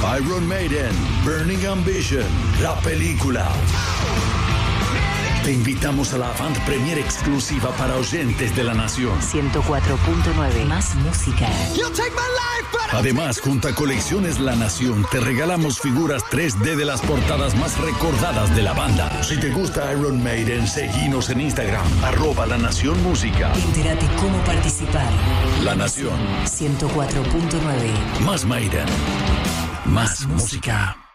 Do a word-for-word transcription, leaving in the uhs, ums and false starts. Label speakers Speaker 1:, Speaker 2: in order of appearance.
Speaker 1: Iron Maiden, Burning Ambition, la película. Te invitamos a la avant premiere exclusiva para oyentes de La Nación.
Speaker 2: ciento cuatro punto nueve. Más música.
Speaker 1: Además, junto a Colecciones La Nación, te regalamos figuras tres D de las portadas más recordadas de la banda. Si te gusta Iron Maiden, seguinos en Instagram, arroba La Nación Música.
Speaker 2: Entérate cómo participar.
Speaker 1: La Nación.
Speaker 2: ciento cuatro punto nueve.
Speaker 1: Más Maiden. Más, más música. música.